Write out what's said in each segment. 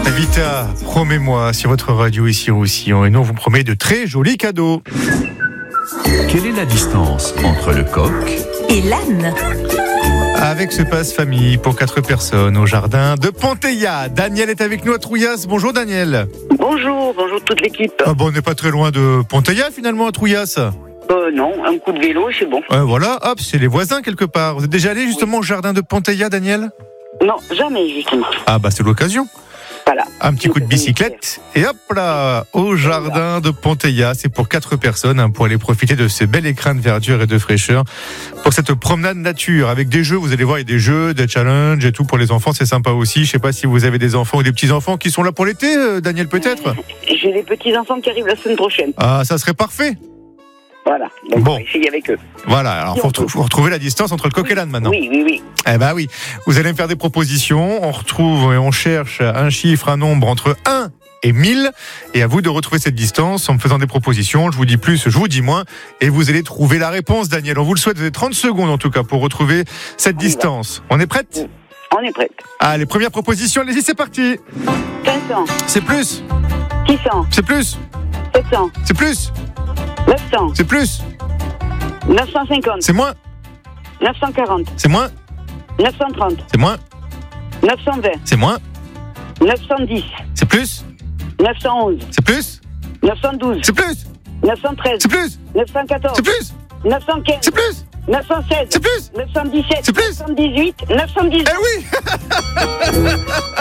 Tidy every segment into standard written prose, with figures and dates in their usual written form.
Vita, promets-moi sur votre radio ici Roussillon, et nous on vous promet de très jolis cadeaux. Quelle est la distance entre le coq et l'âne? Avec ce passe famille pour 4 personnes au jardin de Ponteilla. Daniel est avec nous à Trouillas. Bonjour Daniel. Bonjour toute l'équipe. On n'est pas très loin de Ponteilla finalement à Trouillas. Non, un coup de vélo et c'est bon. Voilà, hop, c'est les voisins quelque part. Vous êtes déjà allé justement au jardin de Ponteilla, Daniel? Non, jamais justement. Ah bah c'est l'occasion. Voilà. Un petit coup de bicyclette et hop là, au jardin de Ponteilla. C'est pour 4 personnes pour aller profiter de ce bel écrin de verdure et de fraîcheur pour cette promenade nature avec des jeux. Vous allez voir, il y a des jeux, des challenges et tout pour les enfants. C'est sympa aussi. Je sais pas si vous avez des enfants ou des petits-enfants qui sont là pour l'été, Daniel, peut-être? J'ai des petits-enfants qui arrivent la semaine prochaine. Ah, ça serait parfait. Voilà, donc bon. on va essayer avec eux. Voilà, alors faut retrouver la distance entre le coq et l'âne maintenant. Oui. Eh ben oui, vous allez me faire des propositions, on retrouve et on cherche un chiffre, un nombre entre 1 et 1000, et à vous de retrouver cette distance en me faisant des propositions. Je vous dis plus, je vous dis moins, et vous allez trouver la réponse, Daniel. On vous le souhaite, vous avez 30 secondes en tout cas pour retrouver cette distance. On est prête? On est prête. Allez, première proposition, allez-y, c'est parti. 500. C'est plus. 600. C'est plus. 700. C'est plus. 900. C'est plus. 950. C'est moins. 940. C'est moins. 930. C'est moins. 920. C'est moins. 910. C'est plus. 911. C'est plus. 912. C'est plus. 913. C'est plus. 914. C'est plus. 915. C'est plus. 916. C'est plus. 917. C'est plus. 918. 919. Eh oui.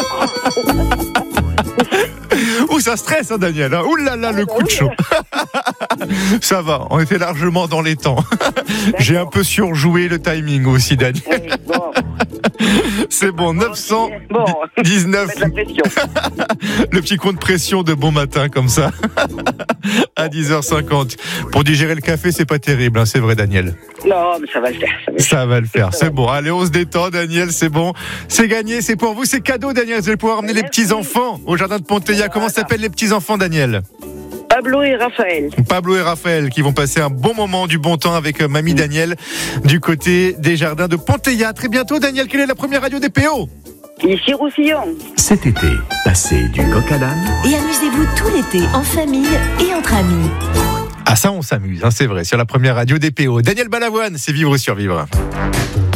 Ouh, ça stresse, hein, Daniel. Ouh là là, le coup de chaud. Ça va, on était largement dans les temps. J'ai un peu surjoué le timing aussi, Daniel. Oui, bon. C'est bon, 919. Le petit compte pression de bon matin comme ça. À 10h50. Pour digérer le café, c'est pas terrible, hein, c'est vrai, Daniel. Non, mais ça va le faire. Ça va le faire, c'est bon. Allez, on se détend, Daniel, c'est bon. C'est gagné, c'est pour vous, c'est cadeau, Daniel. Vous allez pouvoir emmener les petits-enfants au jardin de Ponteilla. Comment s'appellent les petits-enfants, Daniel? Pablo et Raphaël. Pablo et Raphaël qui vont passer un bon moment, du bon temps avec mamie Daniel du côté des jardins de Ponteilla. À très bientôt, Daniel. Quelle est la première radio des PO? Ici Roussillon. cet été? Passez du coq à l'âne Et amusez-vous tout l'été en famille et entre amis. Ah ça, on s'amuse, hein, c'est vrai. Sur la première radio des PO. Daniel Balavoine, c'est Vivre sur Vivre.